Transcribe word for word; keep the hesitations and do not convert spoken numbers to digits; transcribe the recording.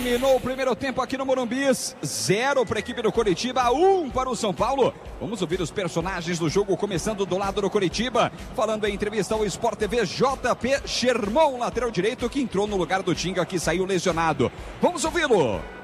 Terminou o primeiro tempo aqui no Morumbi, zero para a equipe do Coritiba, um para o São Paulo. Vamos ouvir os personagens do jogo, começando do lado do Coritiba, falando em entrevista ao Sport T V, J P Sherman, lateral direito, que entrou no lugar do Tinga, que saiu lesionado. Vamos ouvi-lo.